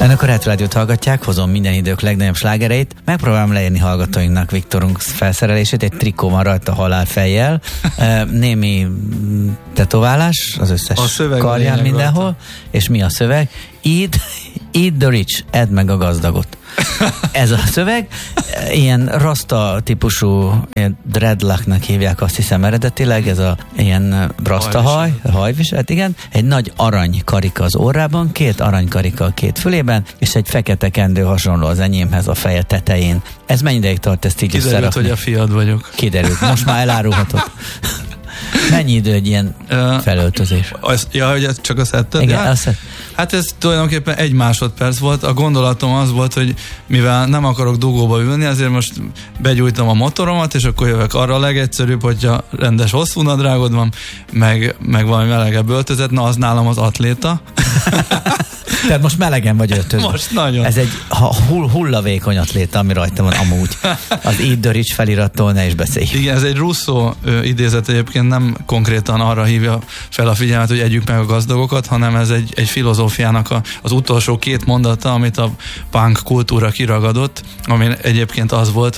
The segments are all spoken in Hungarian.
Önök a Retro Rádiót hallgatják, hozom minden idők legnagyobb slágereit. Megpróbálom leírni hallgatóinknak Viktorunk felszerelését. Egy trikó van rajta halálfejjel, némi tetoválás az összes karján mindenhol. Rajta. És mi a szöveg? Eat the rich, edd meg a gazdagot. Ez a szöveg, ilyen rasta típusú dreadlocknak hívják, azt hiszem eredetileg, ez a ilyen rasta hajviselet, igen. Egy nagy aranykarika az orrában, 2 aranykarika a 2 fülében, és egy fekete kendő hasonló az enyémhez a feje tetején. Ez mennyi ideig tart ezt így kiderült, összerakni? Hogy a fiad vagyok. Kiderült, most már elárulhatod. Mennyi idő egy ilyen felöltözés? Hogy csak a szetted? Igen, hát ez tulajdonképpen 1 másodperc volt. A gondolatom az volt, hogy mivel nem akarok dugóba ülni, ezért most begyújtom a motoromat, és akkor jövök. Arra a legegyszerűbb, hogyha rendes hosszú nadrágod van, meg valami melegebb öltözet, na az nálam az atléta. Tehát most melegen vagy öltözve. Most nagyon. Ez egy hullavékony atléta, ami rajta van amúgy. Az Eat the Rich felirattól ne is beszélj. Igen, ez egy Rousseau idézet, egyébként nem konkrétan arra hívja fel a figyelmet, hogy együk meg a gazdagokat, hanem ez egy filozófiának az utolsó 2 mondata, amit a punk kultúra kiragadott, ami egyébként az volt,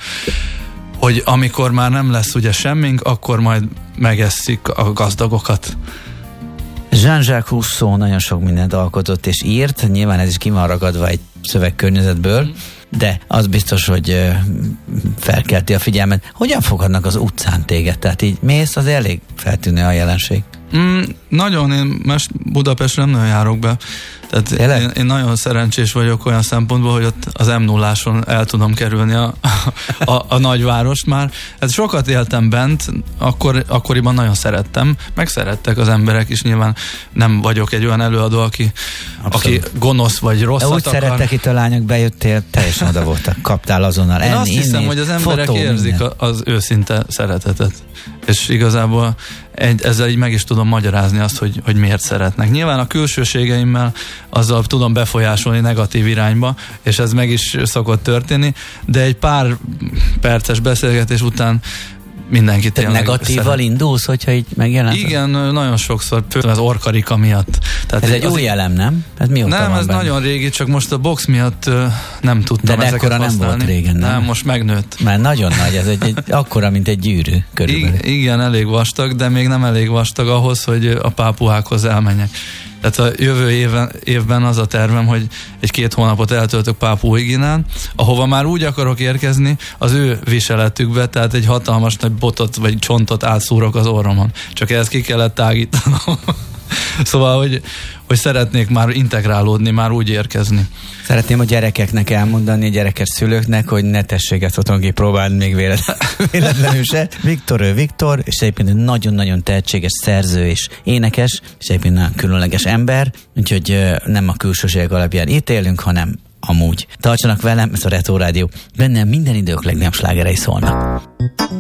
hogy amikor már nem lesz ugye semmink, akkor majd megesszük a gazdagokat. Jean-Jacques Rousseau nagyon sok mindent alkotott és írt, nyilván ez is ki van ragadva egy szövegkörnyezetből, de az biztos, hogy felkelti a figyelmet. Hogyan fogadnak az utcán téged? Tehát így mész, az elég feltűnő a jelenség. Nagyon, én most Budapestre nem nagyon járok be. Tehát én nagyon szerencsés vagyok olyan szempontból, hogy ott az M0-áson el tudom kerülni a nagyvárost már. Hát sokat éltem bent, akkoriban nagyon szerettem, meg szerettek az emberek is, nyilván nem vagyok egy olyan előadó, aki gonosz vagy rosszat akar. Úgy szerettek itt a lányok, bejöttél, teljesen oda voltak, kaptál azonnal enni, azt hiszem, hogy az emberek érzik az őszinte szeretetet. És igazából ezzel így meg is tudom magyarázni azt, hogy miért szeretnek. Nyilván a külsőségeimmel azzal tudom befolyásolni negatív irányba, és ez meg is szokott történni, de egy pár perces beszélgetés után mindenki tényleg negatívval indulsz, hogyha így megjelent? Igen, nagyon sokszor, főleg az orrkarika miatt. Tehát ez egy új elem, nem? Ez mióta nem, van ez benne? Nagyon régi, csak most a box miatt nem tudtam de ezeket használni. Nem volt régen, nem? Most megnőtt. Már nagyon nagy, ez egy akkora, mint egy gyűrű körülbelül. Igen, elég vastag, de még nem elég vastag ahhoz, hogy a pápuhákhoz elmenjek. Tehát a jövő évben az a tervem, hogy egy 2 hónapot eltöltök Pápua-Uginán, ahova már úgy akarok érkezni az ő viseletükbe, tehát egy hatalmas nagy botot vagy csontot átszúrok az orromon. Csak ehhez ki kellett tágítanom. Szóval, hogy szeretnék már integrálódni, már úgy érkezni. Szeretném a gyerekeknek elmondani, a gyerekes szülőknek, hogy ne tessék ezt otthon kipróbálni még véletlenül se. Viktor, és egyébként egy nagyon-nagyon tehetséges szerző és énekes, és egyébként nagyon különleges ember, úgyhogy nem a külsőségek alapján ítélünk, hanem amúgy. Tartsanak velem, ez a Retro Rádió. Bennem minden idők legnagyobb slágerei szólnak.